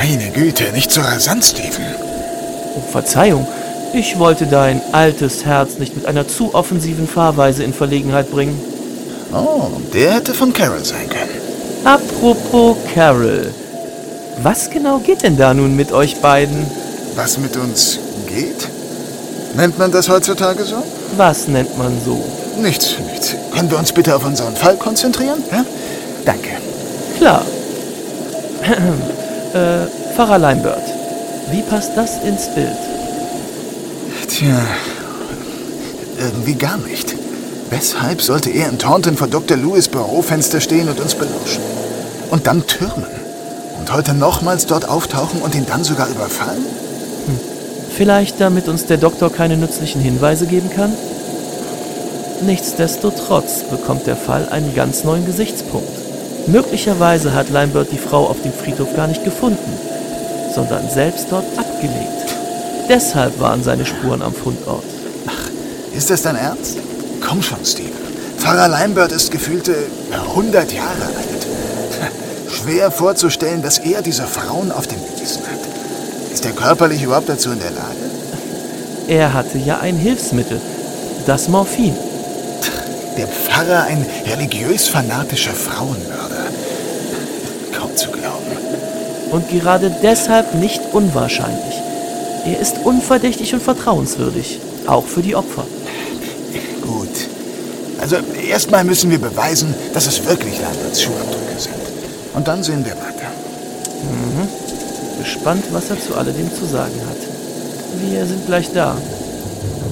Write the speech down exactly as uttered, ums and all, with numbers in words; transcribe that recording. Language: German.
Meine Güte, nicht so rasant, Stephen. Oh, Verzeihung, ich wollte dein altes Herz nicht mit einer zu offensiven Fahrweise in Verlegenheit bringen. Oh, der hätte von Carol sein können. Apropos Carol, was genau geht denn da nun mit euch beiden? Was mit uns geht? Nennt man das heutzutage so? Was nennt man so? Nichts, nichts. Können wir uns bitte auf unseren Fall konzentrieren? Ja? Danke. Klar. äh, Pfarrer Leinbert, wie passt das ins Bild? Tja, irgendwie gar nicht. Weshalb sollte er in Taunton vor Doktor Lewis' Bürofenster stehen und uns belauschen? Und dann türmen? Und heute nochmals dort auftauchen und ihn dann sogar überfallen? Hm. Vielleicht, damit uns der Doktor keine nützlichen Hinweise geben kann? Nichtsdestotrotz bekommt der Fall einen ganz neuen Gesichtspunkt. Möglicherweise hat Leinbert die Frau auf dem Friedhof gar nicht gefunden, sondern selbst dort abgelegt. Deshalb waren seine Spuren am Fundort. Ach, ist das dein Ernst? Komm schon, Steve. Pfarrer Leinbert ist gefühlte hundert Jahre alt. Schwer vorzustellen, dass er diese Frauen auf dem Gewissen hat. Ist er körperlich überhaupt dazu in der Lage? Er hatte ja ein Hilfsmittel, das Morphin. Der Pfarrer, ein religiös-fanatischer Frauenmörder. Kaum zu glauben. Und gerade deshalb nicht unwahrscheinlich. Er ist unverdächtig und vertrauenswürdig, auch für die Opfer. Gut. Also erstmal müssen wir beweisen, dass es wirklich Lamberts Schuhabdrücke sind. Und dann sehen wir weiter. Mhm. Gespannt, was er zu alledem zu sagen hat. Wir sind gleich da.